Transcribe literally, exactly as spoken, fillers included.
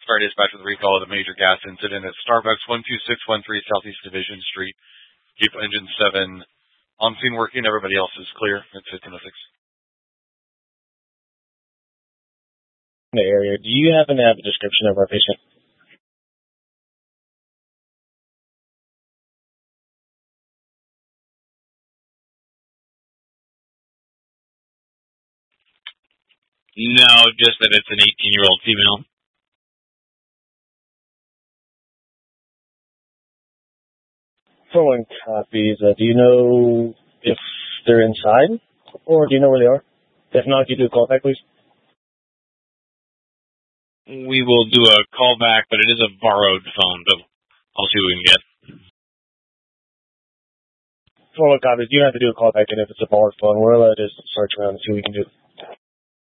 Star Dispatch with a recall of the major gas incident at Starbucks, one two six one three Southeast Division Street. Keep engine seven on scene working. Everybody else is clear. It's fifteen oh six. The area. Do you happen to have a description of our patient? No, just that it's an eighteen-year-old female. Following copies. Uh, do you know if they're inside, or do you know where they are? If not, can you do a call back, please? We will do a call back, but it is a borrowed phone, but I'll see what we can get. Following copies. You don't have to do a call back, and if it's a borrowed phone, we'll uh, just search around and see what we can do.